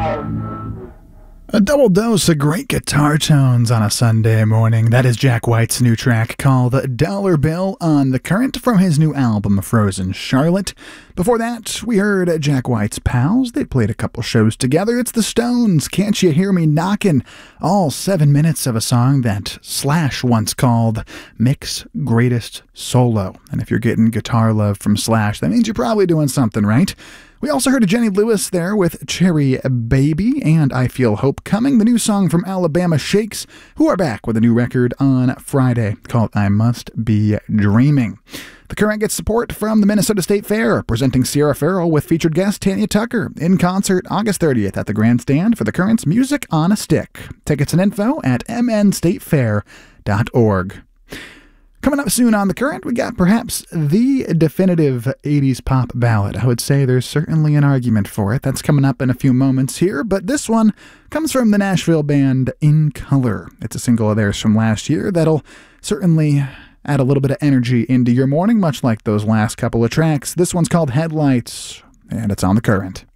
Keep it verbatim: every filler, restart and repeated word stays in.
A double dose of great guitar tones on a Sunday morning. That is Jack White's new track called Dollar Bill on The Current from his new album Frozen Charlotte. Before that, we heard Jack White's pals. They played a couple shows together. It's the Stones, Can't You Hear Me Knockin'? All seven minutes of a song that Slash once called Mick's Greatest Solo. And if you're getting guitar love from Slash, that means you're probably doing something right. We also heard Jenny Lewis there with Cherry Baby and I Feel Hope Coming, the new song from Alabama Shakes, who are back with a new record on Friday called I Must Be Dreaming. The Current gets support from the Minnesota State Fair, presenting Sierra Farrell with featured guest Tanya Tucker in concert August thirtieth at the Grandstand for The Current's Music on a Stick. Tickets and info at m n state fair dot org. Coming up soon on The Current, we got perhaps the definitive eighties pop ballad. I would say there's certainly an argument for it. That's coming up in a few moments here, but this one comes from the Nashville band In Color. It's a single of theirs from last year that'll certainly add a little bit of energy into your morning, much like those last couple of tracks. This one's called Headlights, and it's on The Current.